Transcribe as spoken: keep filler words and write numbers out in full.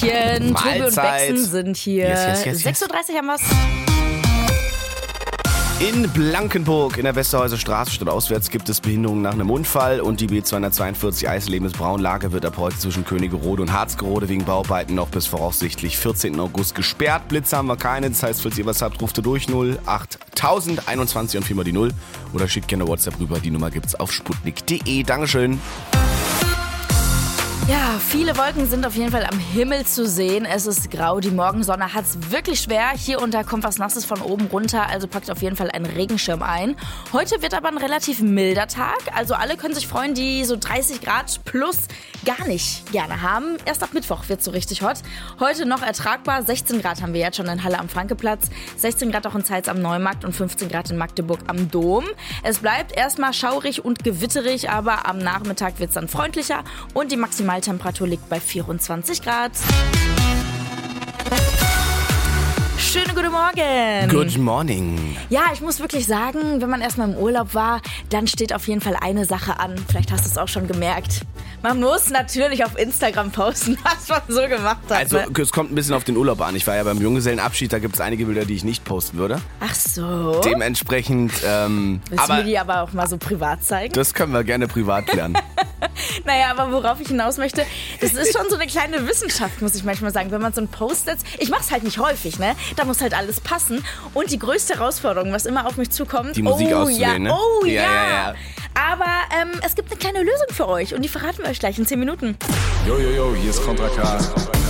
Hallöchen, Tobi und Mahlzeit. Bexen sind hier. Yes, yes, yes, yes. sechs Uhr dreißig haben wir's. In Blankenburg in der Westerhäuser Straße statt auswärts gibt es Behinderungen nach einem Unfall und die B zweihundertzweiundvierzig Eisleben-Braunlage wird ab heute zwischen Königerode und Harzgerode wegen Bauarbeiten noch bis voraussichtlich vierzehnten August gesperrt. Blitze haben wir keine, das heißt, falls ihr was habt, ruft ihr durch null acht tausend einundzwanzig und viermal die null oder schickt gerne WhatsApp rüber, die Nummer gibt's auf sputnik punkt de. Dankeschön. Ja, viele Wolken sind auf jeden Fall am Himmel zu sehen. Es ist grau, die Morgensonne hat's wirklich schwer. Hier unter kommt was Nasses von oben runter, also packt auf jeden Fall einen Regenschirm ein. Heute wird aber ein relativ milder Tag, also alle können sich freuen, die so dreißig Grad plus gar nicht gerne haben. Erst ab Mittwoch wird's so richtig hot. Heute noch ertragbar, sechzehn Grad haben wir jetzt schon in Halle am Frankeplatz, sechzehn Grad auch in Zeitz am Neumarkt und fünfzehn Grad in Magdeburg am Dom. Es bleibt erstmal schaurig und gewitterig, aber am Nachmittag wird's dann freundlicher und die Maximaltemperatur liegt bei vierundzwanzig Grad. Schönen guten Morgen. Good morning. Ja, ich muss wirklich sagen, wenn man erstmal im Urlaub war, dann steht auf jeden Fall eine Sache an. Vielleicht hast du es auch schon gemerkt. Man muss natürlich auf Instagram posten, was man so gemacht hat. Also Ne? es kommt ein bisschen auf den Urlaub an. Ich war ja beim Junggesellenabschied, da gibt es einige Bilder, die ich nicht posten würde. Ach so. Dementsprechend, ähm, Willst du aber mir die aber auch mal so privat zeigen? das können wir gerne privat klären. Naja, aber worauf ich hinaus möchte, das ist schon so eine kleine Wissenschaft, muss ich manchmal sagen. Wenn man so einen Post setzt, ich mache es halt nicht häufig, ne? Da muss halt alles passen. Und die größte Herausforderung, was immer auf mich zukommt, Die Musik oh, auszuwählen, ja, ne? Oh ja, Ja, ja, ja. Aber ähm, es gibt eine kleine Lösung für euch und die verraten wir euch gleich in zehn Minuten. Yo, yo, yo, hier ist Contra K.